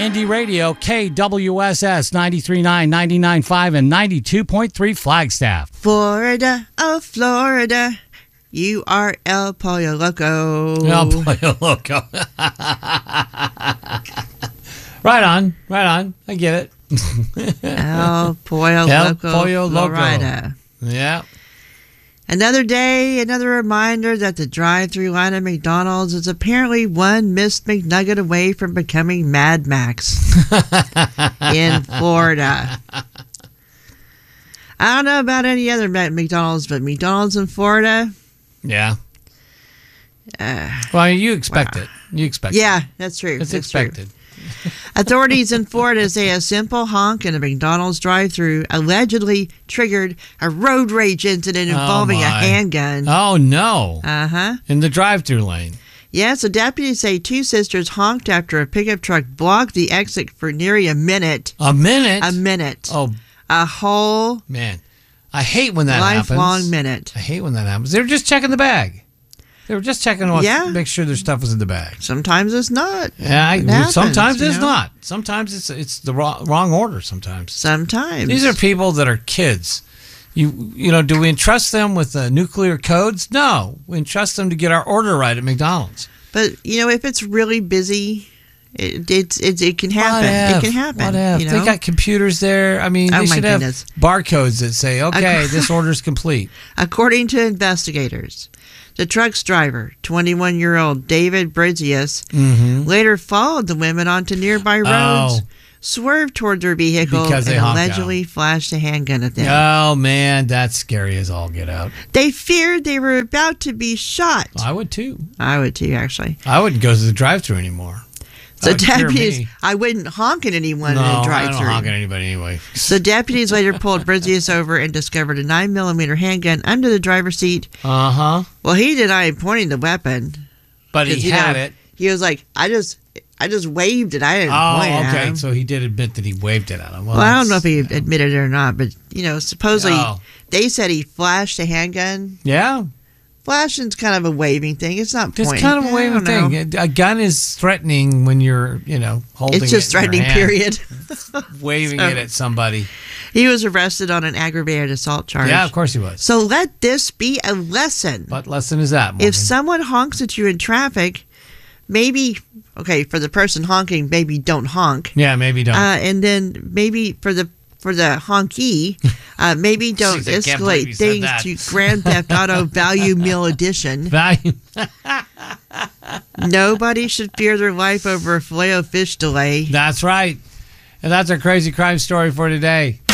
Indie Radio, KWSS 93.9, 99.5, and 92.3 Flagstaff. Florida, oh Florida, you are El Pollo Loco. El Pollo Loco. Right on. I get it. El Pollo Loco, Pollo Loco. Florida. Yeah. Another day, another reminder that the drive-thru line at McDonald's is apparently one missed McNugget away from becoming Mad Max in Florida. I don't know about any other McDonald's, but McDonald's in Florida. Yeah. Well, you expect it. Yeah, that's true. It's expected. True. Authorities in Florida say a simple honk in a McDonald's drive-thru allegedly triggered a road rage incident involving a handgun. Oh, no. Uh-huh. In the drive-thru lane. Yeah, so deputies say two sisters honked after a pickup truck blocked the exit for nearly a minute. A minute? A minute. Oh. A whole... Man, I hate when that happens. Lifelong minute. I hate when that happens. They were just checking the bag. They were just checking make sure their stuff was in the bag. Sometimes it's not. Yeah, sometimes it's not. Sometimes it's the wrong order. Sometimes. These are people that are kids. You know, do we entrust them with nuclear codes? No, we entrust them to get our order right at McDonald's. But if it's really busy, it can happen. It can happen. What if? They got computers there. I mean, they should have barcodes that say, "Okay, this order's complete." According to investigators, the truck's driver, 21-year-old David Brizius, later followed the women onto nearby roads, swerved toward their vehicle, and allegedly flashed a handgun at them. Oh, man, that's scary as all get out. They feared they were about to be shot. I would, too. Actually. I wouldn't go to the drive-thru anymore. So deputies, I wouldn't honk at anyone in a drive-thru. I don't honk at anybody anyway. So deputies later pulled Brizius over and discovered a 9mm handgun under the driver's seat. Uh-huh. Well, he denied pointing the weapon. But he had it. He was like, I just waved it. I didn't point it at him. So he did admit that he waved it at him. Well, I don't know if he admitted it or not, but, supposedly they said he flashed a handgun. Yeah. Flashing's kind of a waving thing. It's not pointing. It's kind of a waving thing. A gun is threatening when you're, holding it. It's just threatening, period. Waving it at somebody. He was arrested on an aggravated assault charge. Yeah, of course he was. So let this be a lesson. What lesson is that, Morgan? If someone honks at you in traffic, maybe, for the person honking, maybe don't honk. Yeah, maybe don't. And then maybe for the honky, maybe don't escalate things to Grand Theft Auto Value Meal Edition. Nobody should fear their life over a Filet-O-Fish delay. That's right. And that's our crazy crime story for today.